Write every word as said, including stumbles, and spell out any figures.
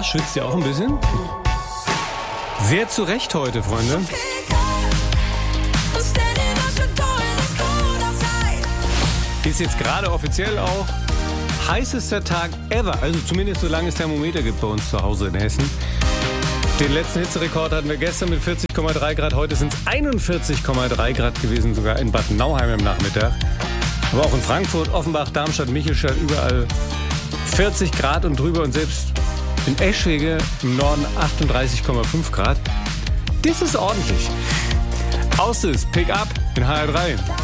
Na, schwitzt ihr auch ein bisschen? Sehr zu Recht heute, Freunde. Ist jetzt gerade offiziell auch heißester Tag ever. Also zumindest solange es Thermometer gibt bei uns zu Hause in Hessen. Den letzten Hitzerekord hatten wir gestern mit vierzig Komma drei Grad. Heute sind es einundvierzig Komma drei Grad gewesen, sogar in Bad Nauheim am Nachmittag. Aber auch in Frankfurt, Offenbach, Darmstadt, Michelstadt, überall vierzig Grad und drüber. Und selbst in Eschwege im Norden achtunddreißig Komma fünf Grad. Das ist ordentlich. Aus ist Pick Up in H R drei.